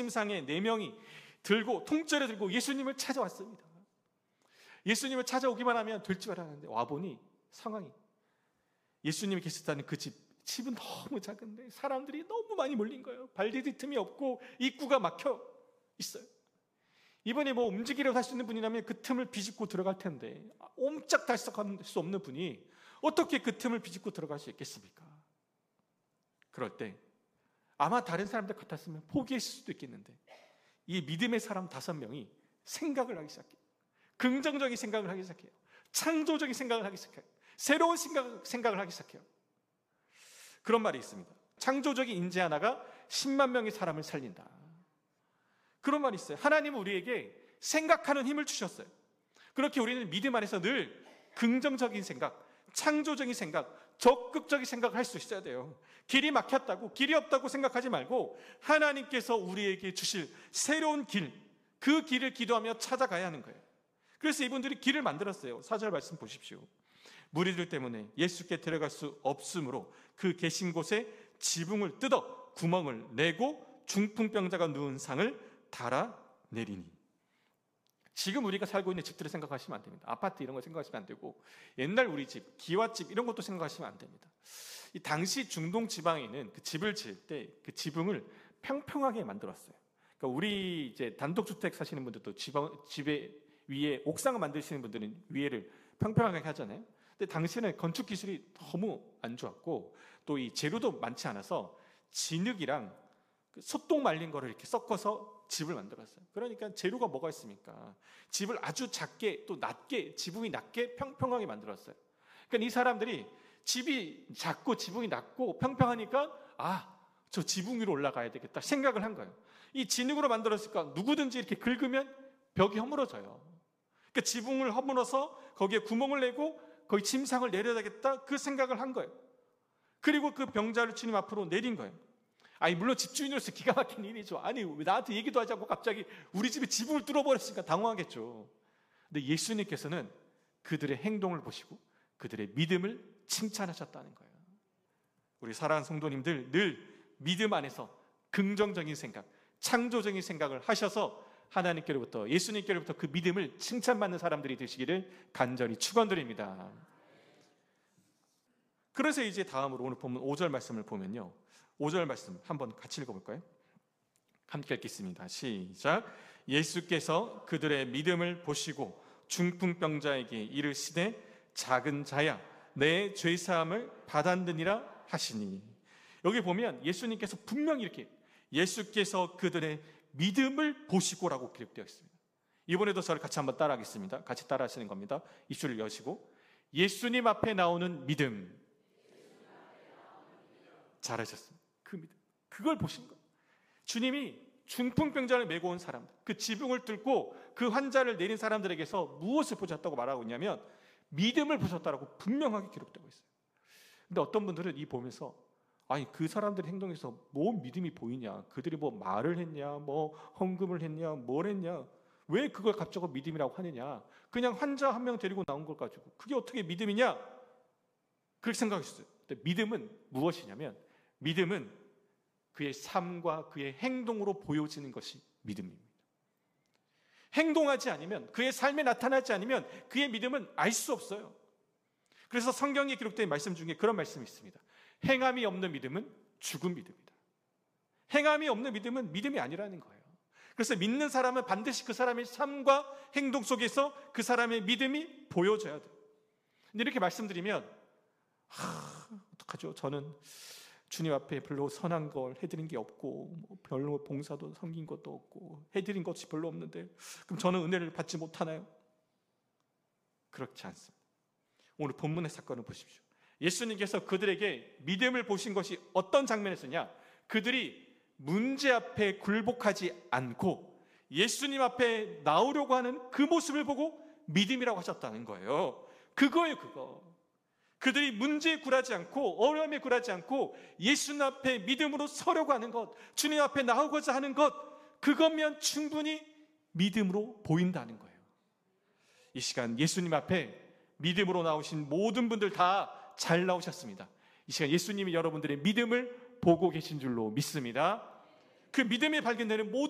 침상에 4명이 통째로 들고 예수님을 찾아왔습니다. 예수님을 찾아오기만 하면 될 줄 알았는데 와보니 상황이, 예수님이 계셨다는 그 집은 너무 작은데 사람들이 너무 많이 몰린 거예요. 발 디딜 틈이 없고 입구가 막혀 있어요. 이번에 움직이려고 할 수 있는 분이라면 그 틈을 비집고 들어갈 텐데 옴짝달싹할 수 없는 분이 어떻게 그 틈을 비집고 들어갈 수 있겠습니까? 그럴 때 아마 다른 사람들 같았으면 포기했을 수도 있겠는데 이 믿음의 사람 5명이 생각을 하기 시작해요. 긍정적인 생각을 하기 시작해요. 창조적인 생각을 하기 시작해요. 새로운 생각을 하기 시작해요. 그런 말이 있습니다. 창조적인 인재 하나가 10만 명의 사람을 살린다. 그런 말이 있어요. 하나님은 우리에게 생각하는 힘을 주셨어요. 그렇게 우리는 믿음 안에서 늘 긍정적인 생각, 창조적인 생각, 적극적인 생각을 할 수 있어야 돼요. 길이 막혔다고, 길이 없다고 생각하지 말고 하나님께서 우리에게 주실 새로운 길, 그 길을 기도하며 찾아가야 하는 거예요. 그래서 이분들이 길을 만들었어요. 4절 말씀 보십시오. 무리들 때문에 예수께 데려갈 수 없으므로 그 계신 곳에 지붕을 뜯어 구멍을 내고 중풍병자가 누운 상을 달아내리니. 지금 우리가 살고 있는 집들을 생각하시면 안 됩니다. 아파트 이런 거 생각하시면 안 되고 옛날 우리 집, 기와집 이런 것도 생각하시면 안 됩니다. 이 당시 중동 지방에 있는 그 집을 지을 때 그 지붕을 평평하게 만들었어요. 그러니까 우리 이제 단독주택 사시는 분들도 집에 위에 옥상을 만드시는 분들은 위에를 평평하게 하잖아요. 근데 당시에는 건축 기술이 너무 안 좋았고 또 이 재료도 많지 않아서 진흙이랑 소똥 말린 거를 이렇게 섞어서 집을 만들었어요. 그러니까 재료가 뭐가 있습니까? 집을 아주 작게 또 낮게, 지붕이 낮게 평평하게 만들었어요. 그러니까 이 사람들이 집이 작고 지붕이 낮고 평평하니까 저 지붕 위로 올라가야 되겠다 생각을 한 거예요. 이 진흙으로 만들었으니까 누구든지 이렇게 긁으면 벽이 허물어져요. 그러니까 지붕을 허물어서 거기에 구멍을 내고 거기 침상을 내려야겠다 그 생각을 한 거예요. 그리고 그 병자를 주님 앞으로 내린 거예요. 물론 집주인으로서 기가 막힌 일이죠. 왜 나한테 얘기도 하지 않고 갑자기 우리 집에 지붕을 뚫어버렸으니까 당황하겠죠. 근데 예수님께서는 그들의 행동을 보시고 그들의 믿음을 칭찬하셨다는 거예요. 우리 사랑하는 성도님들 늘 믿음 안에서 긍정적인 생각, 창조적인 생각을 하셔서 하나님께로부터, 예수님께로부터 그 믿음을 칭찬받는 사람들이 되시기를 간절히 축원드립니다. 그래서 이제 다음으로 오늘 본문 5절 말씀을 보면요, 5절 말씀 한번 같이 읽어볼까요? 함께 읽겠습니다. 시작. 예수께서 그들의 믿음을 보시고 중풍병자에게 이르시되 작은 자야 내 죄사함을 받았느니라 하시니. 여기 보면 예수님께서 분명히 이렇게 예수께서 그들의 믿음을 보시고라고 기록되어 있습니다. 이번에도 저를 같이 한번 따라하겠습니다. 같이 따라하시는 겁니다. 입술을 여시고 예수님 앞에 나오는 믿음. 잘하셨습니다. 그 믿음, 그걸 보신 거예요. 주님이 중풍병자를 메고 온 사람들, 그 지붕을 뚫고 그 환자를 내린 사람들에게서 무엇을 보셨다고 말하고 있냐면 믿음을 보셨다라고 분명하게 기록되고 있어요. 근데 어떤 분들은 이 보면서 그 사람들 행동에서 뭔 믿음이 보이냐, 그들이 뭐 말을 했냐, 뭐 헌금을 했냐, 뭘 했냐, 왜 그걸 갑자기 믿음이라고 하느냐, 그냥 환자 한 명 데리고 나온 걸 가지고 그게 어떻게 믿음이냐, 그렇게 생각했어요. 근데 믿음은 무엇이냐면 믿음은 그의 삶과 그의 행동으로 보여지는 것이 믿음입니다. 행동하지 않으면, 그의 삶에 나타나지 않으면 그의 믿음은 알 수 없어요. 그래서 성경에 기록된 말씀 중에 그런 말씀이 있습니다. 행함이 없는 믿음은 죽은 믿음이다. 행함이 없는 믿음은 믿음이 아니라는 거예요. 그래서 믿는 사람은 반드시 그 사람의 삶과 행동 속에서 그 사람의 믿음이 보여져야 돼요. 근데 이렇게 말씀드리면 어떡하죠? 저는 주님 앞에 별로 선한 걸 해드린 게 없고 별로 봉사도 섬긴 것도 없고 해드린 것이 별로 없는데 그럼 저는 은혜를 받지 못하나요? 그렇지 않습니다. 오늘 본문의 사건을 보십시오. 예수님께서 그들에게 믿음을 보신 것이 어떤 장면에서냐, 그들이 문제 앞에 굴복하지 않고 예수님 앞에 나오려고 하는 그 모습을 보고 믿음이라고 하셨다는 거예요. 그거예요, 그거. 그들이 문제에 굴하지 않고 어려움에 굴하지 않고 예수님 앞에 믿음으로 서려고 하는 것, 주님 앞에 나오고자 하는 것, 그거면 충분히 믿음으로 보인다는 거예요. 이 시간 예수님 앞에 믿음으로 나오신 모든 분들 다 잘 나오셨습니다. 이 시간 예수님이 여러분들의 믿음을 보고 계신 줄로 믿습니다. 그 믿음이 발견되는 모든